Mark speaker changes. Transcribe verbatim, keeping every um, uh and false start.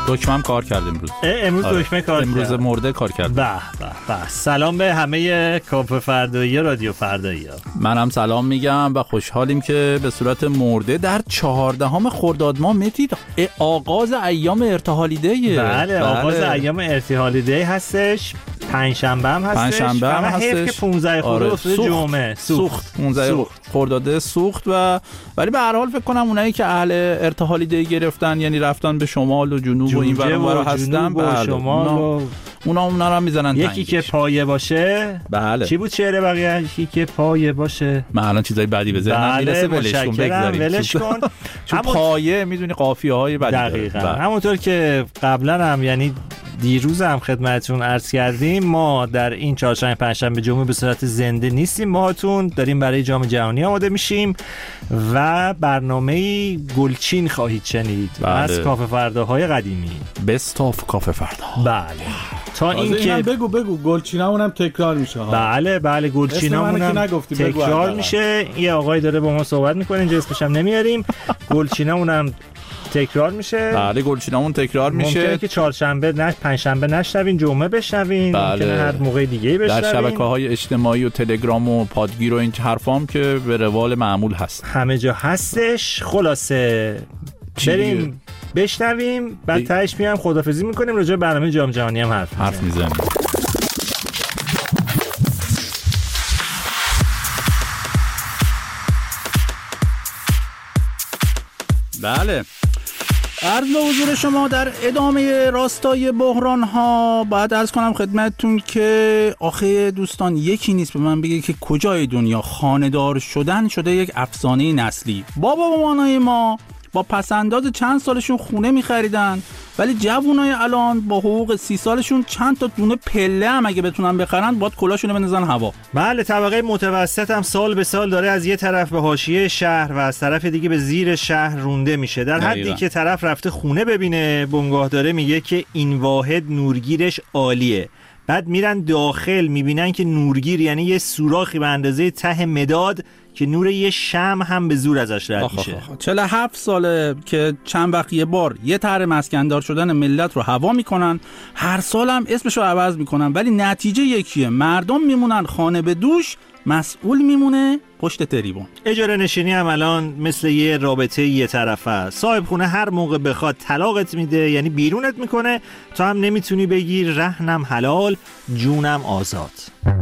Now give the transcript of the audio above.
Speaker 1: دکمه‌ام کار کرد امروز.
Speaker 2: امروز
Speaker 1: آره.
Speaker 2: دکمه کار
Speaker 1: امروز
Speaker 2: کرد.
Speaker 1: مرده کار کرد.
Speaker 2: به به به. سلام به همه کاپ فردایی رادیو فردایی.
Speaker 1: منم سلام میگم و خوشحالیم که به صورت مرده در چهاردهم خرداد ماه متید آغاز ایام ارتحالی دی.
Speaker 2: بله آغاز ایام ارتحالی دی هستش. پنجشنبه هم هستش.
Speaker 1: پنجشنبه هم هستش.
Speaker 2: حیف که پانزده خورده افتاده جمعه.
Speaker 1: سوخت. پانزده خرداد سوخت و ولی به هر حال فکر کنم اونایی که اهل ارتحالی دی گرفتن یعنی رفتن به شمال و جنوب و این ور اون ور هستن
Speaker 2: به شمال و
Speaker 1: اونا اونا رو میزنن
Speaker 2: یکی که پایه باشه.
Speaker 1: بله.
Speaker 2: چی بود شعر بقیه؟ یکی که پایه باشه.
Speaker 1: من الان چیزای بدی به ذهنم میرسه ولش کن بگذاریم.
Speaker 2: ولش کن.
Speaker 1: چون پایه میدونی قافیه های بدی.
Speaker 2: دقیقاً. همونطور که قبلا هم یعنی دیروز هم خدمتتون عرض کردیم ما در این چهارشنبه پنجشنبه جمعه به صورت زنده نیستیم، باهاتون داریم برای جام جهانی آماده میشیم و برنامه گلچین خواهید شنید. بله. از کافه فرداهای قدیمی
Speaker 1: بست آف کافه فردا.
Speaker 2: بله تا این که
Speaker 3: بگو بگو گلچینمون هم تکرار میشه ها.
Speaker 2: بله بله گلچینمون هم تکرار میشه. یه آقای داره با ما صحبت میکنه اینجا اسمش هم نمیاریم. گلچینمون هم تکرار میشه.
Speaker 1: بله گلچینمون تکرار میشه.
Speaker 2: ممکنه که چهارشنبه نه پنجشنبه نشنوین، جمعه بشنوین. بله. ممکنه هر موقع دیگه بشنوین.
Speaker 1: در شبکه‌های اجتماعی و تلگرام و پادگیر و این حرفام که به روال معمول هست.
Speaker 2: همه جا هستش. خلاصه بریم بشنویم بعد ب... تهش میام خدافظی میکنیم، راجع به برنامه جام جهانی هم حرف
Speaker 1: حرف میزنیم. بله عرض به حضور شما در ادامه راستای بحران ها باید عرض کنم خدمتتون که آخه دوستان یکی نیست به من بگه که کجای دنیا خانه‌دار شدن شده یک افسانه نسلی. بابا مامانای ما با پسنداز چند سالشون خونه می‌خریدن ولی جوونای الان با حقوق سی سالشون چند تا دونه پله هم اگه بتونن بخرن باید کلاشونو بندازن هوا.
Speaker 2: بله طبقه متوسط هم سال به سال داره از یه طرف به حاشیه شهر و از طرف دیگه به زیر شهر رونده میشه. در حدی دقیقا. که طرف رفته خونه ببینه بنگاه داره میگه که این واحد نورگیرش عالیه. بعد میرن داخل میبینن که نورگیر یعنی یه سوراخی به اندازه ته مداد که نور یه شمع هم به زور ازش رد میشه.
Speaker 1: چهل و هفت ساله که چند وقت یه بار یه طرح مسکندار شدن ملت رو هوا میکنن، هر سال هم اسمشو عوض میکنن ولی نتیجه یکیه، مردم میمونن خانه به دوش، مسئول میمونه پشت تریبون.
Speaker 2: اجاره نشینی هم الان مثل یه رابطه یه طرفه. صاحب خونه هر موقع بخواد طلاقت میده، یعنی بیرونت میکنه، تو هم نمیتونی بگی رهنم حلال جونم آزاد.